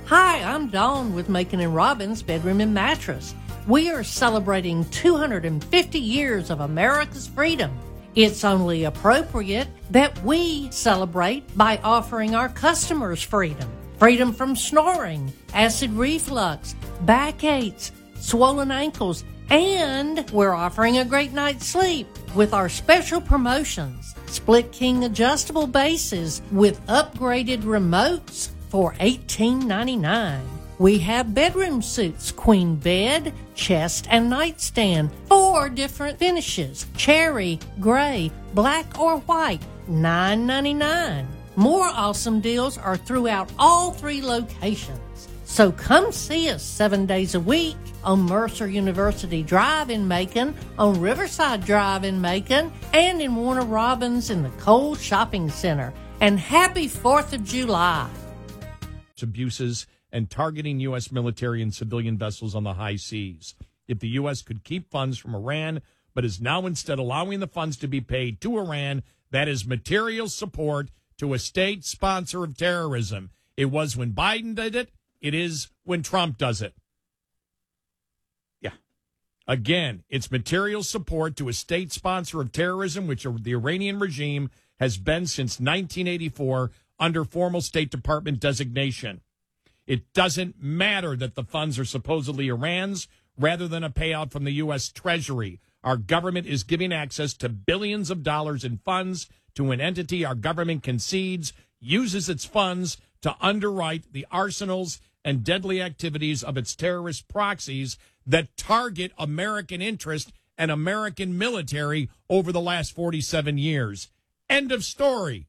Hi, I'm Dawn with Macon and Robbins Bedroom and Mattress. We are celebrating 250 years of America's freedom. It's only appropriate that we celebrate by offering our customers freedom. Freedom from snoring, acid reflux, backaches, swollen ankles, and we're offering a great night's sleep with our special promotions. Split King adjustable bases with upgraded remotes for $18.99. We have bedroom suits, queen bed, chest, and nightstand, 4 different finishes, cherry, gray, black, or white, $9.99. More awesome deals are throughout all 3 locations. So come see us 7 days a week on Mercer University Drive in Macon, on Riverside Drive in Macon, and in Warner Robins in the Cole Shopping Center. And happy 4th of July. Abuses and targeting U.S. military and civilian vessels on the high seas. If the U.S. could keep funds from Iran, but is now instead allowing the funds to be paid to Iran, that is material support to a state sponsor of terrorism. It was when Biden did it. It is when Trump does it. Yeah. Again, it's material support to a state sponsor of terrorism, which the Iranian regime has been since 1984 under formal State Department designation. It doesn't matter that the funds are supposedly Iran's rather than a payout from the U.S. Treasury. Our government is giving access to billions of dollars in funds to an entity our government concedes uses its funds to underwrite the arsenals and deadly activities of its terrorist proxies that target American interest and American military over the last 47 years. End of story.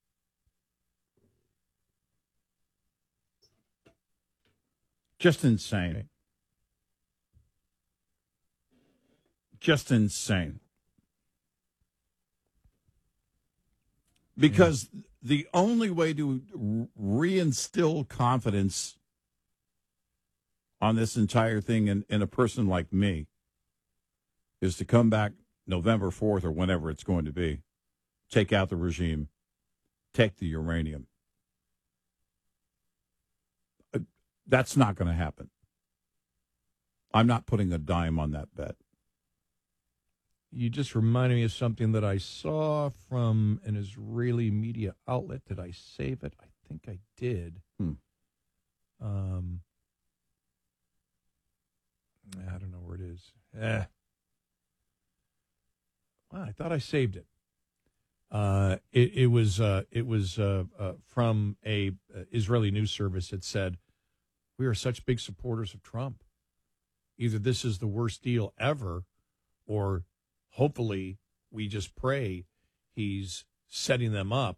Just insane. Just insane. Because the only way to reinstill confidence on this entire thing in a person like me is to come back November 4th or whenever it's going to be, take out the regime, take the uranium. That's not going to happen. I'm not putting a dime on that bet. You just reminded me of something that I saw from an Israeli media outlet. Did I save it? I think I did. I don't know where it is. Well, I thought I saved it. It was from a Israeli news service. It said, "We are such big supporters of Trump. Either this is the worst deal ever, or hopefully we just pray he's setting them up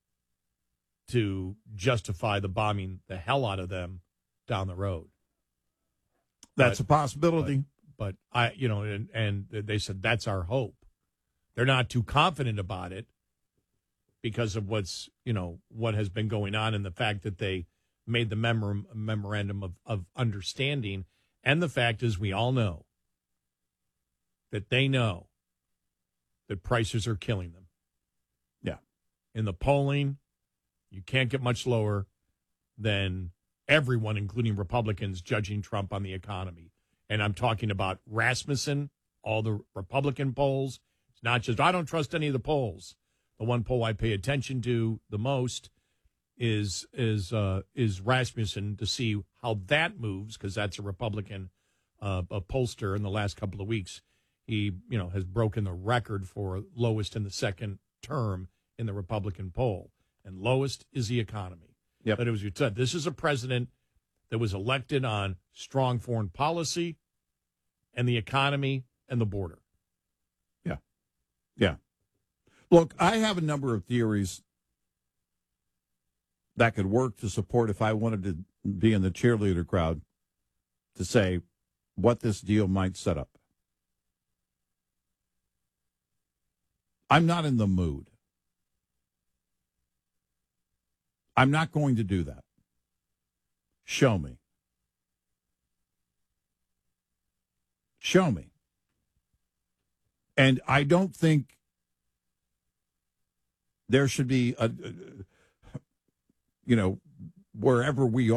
to justify the bombing the hell out of them down the road." That's a possibility. But and they said that's our hope. They're not too confident about it because of what has been going on and the fact that they made the memorandum of understanding. And the fact is, we all know that they know that prices are killing them. Yeah. In the polling, you can't get much lower than everyone, including Republicans, judging Trump on the economy. And I'm talking about Rasmussen, all the Republican polls. It's not just, I don't trust any of the polls. The one poll I pay attention to the most is Rasmussen, to see how that moves, because that's a Republican pollster in the last couple of weeks. He, has broken the record for lowest in the second term in the Republican poll. And lowest is the economy. Yep. But as you said, this is a president that was elected on strong foreign policy and the economy and the border. Yeah. Yeah. Look, I have a number of theories that could work to support, if I wanted to be in the cheerleader crowd, to say what this deal might set up. I'm not in the mood. I'm not going to do that. Show me. Show me. And I don't think there should be wherever we